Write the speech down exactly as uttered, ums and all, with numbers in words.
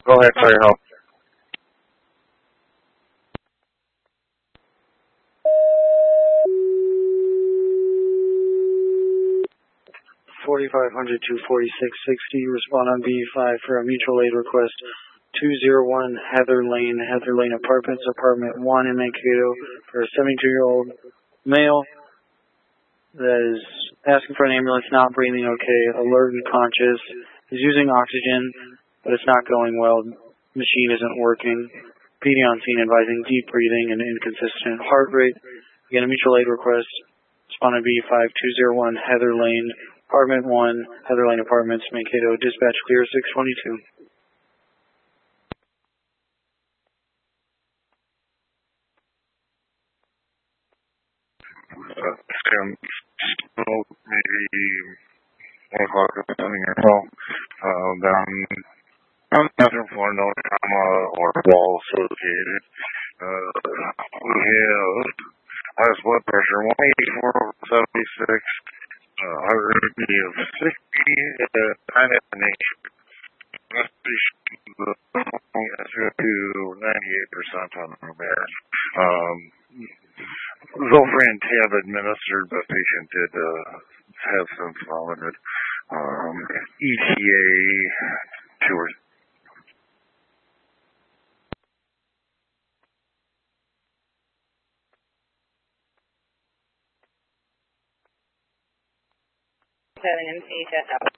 Go ahead, sorry, help. forty-five hundred, two forty-six sixty, respond on B five for a mutual aid request. two oh one Heather Lane, Heather Lane Apartments, Apartment one in Mankato, for a seventy-two-year-old male that is asking for an ambulance, not breathing okay, alert and conscious. He's using oxygen, but it's not going well. Machine isn't working. P D on scene advising deep breathing and inconsistent heart rate. Again, a mutual aid request. Respond on B five, two oh one Heather Lane, Apartment one, Heather Lane Apartments, Mankato. Dispatch clear six twenty-two. Uh, Sam, well, maybe one o'clock or something or so. Uh, down on the bathroom floor, no trauma or wall associated. Uh, we have highest blood pressure one eighty-four over seventy-six, uh, heart rate of sixty, uh, nine at the nation. The to ninety-eight percent on the there. Um, Zofran tab administered, but patient did uh, have some vomited. Um, E T A two or Having an H S L.